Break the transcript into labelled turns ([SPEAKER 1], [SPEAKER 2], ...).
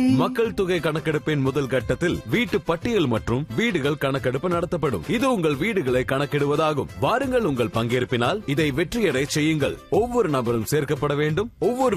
[SPEAKER 1] மக்கள் தொகை கணக்கெடுப்பின் முதல் கட்டத்தில் வீட்டு பட்டியல் மற்றும் வீடுகள் கணக்கெடுப்பு நடத்தப்படும். இது உங்கள் வீடுகளை கணக்கிடுவதாகும். வாருங்கள், உங்கள் பங்கேற்பினால் இதை வெற்றியடை செய்யுங்கள். ஒவ்வொரு நபரும் சேர்க்கப்பட வேண்டும். ஒவ்வொரு